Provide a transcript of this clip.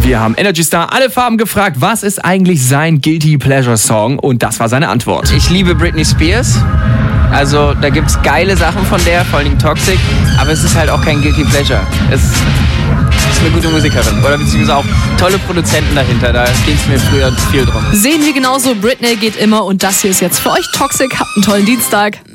Wir haben Energy Star alle Farben gefragt, was ist eigentlich sein Guilty Pleasure Song? Und das war seine Antwort. Ich liebe Britney Spears. Also da gibt's geile Sachen von der, vor allem Toxic. Aber es ist halt auch kein Guilty Pleasure. Es ist eine gute Musikerin. Oder beziehungsweise auch tolle Produzenten dahinter. Da ging es mir früher viel drum. Sehen wir genauso. Britney geht immer. Und das hier ist jetzt für euch Toxic. Habt einen tollen Dienstag.